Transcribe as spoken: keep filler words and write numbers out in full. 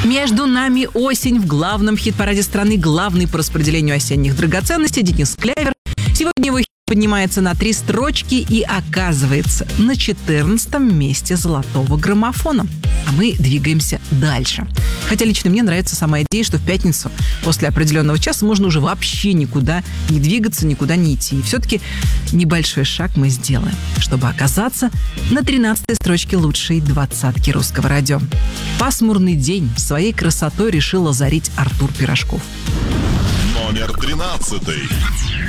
Между нами осень в главном хит-параде страны, главный по распределению осенних драгоценностей Денис Клявер. Сегодня его хит поднимается на три строчки и оказывается на четырнадцатом месте золотого граммофона. А мы двигаемся дальше. Хотя лично мне нравится сама идея, что в пятницу после определенного часа можно уже вообще никуда не двигаться, никуда не идти. И все-таки небольшой шаг мы сделаем, чтобы оказаться на тринадцатой строчке лучшей двадцатки русского радио. Пасмурный день своей красотой решил озарить Артур Пирожков. Номер тринадцатый.